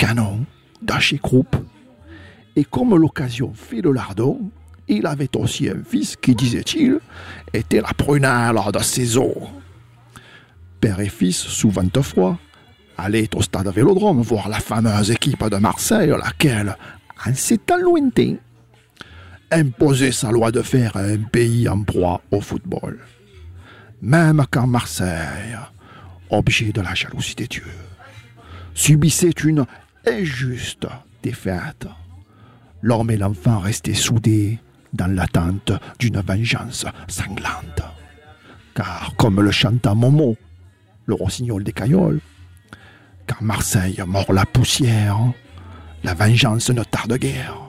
canon dans chez Krupp. Et comme l'occasion fait le lardon, il avait aussi un fils qui, disait-il, était la prunelle de ses os. Père et fils, sous vent froid, allaient au stade Vélodrome voir la fameuse équipe de Marseille, laquelle, en ces temps lointains, imposait sa loi de fer à un pays en proie au football. Même quand Marseille, objet de la jalousie des dieux, subissait une injuste défaite, l'homme et l'enfant restaient soudés dans l'attente d'une vengeance sanglante. Car, comme le chanta Momo, le rossignol des Cagnoles, quand Marseille mord la poussière, la vengeance ne tarde guère.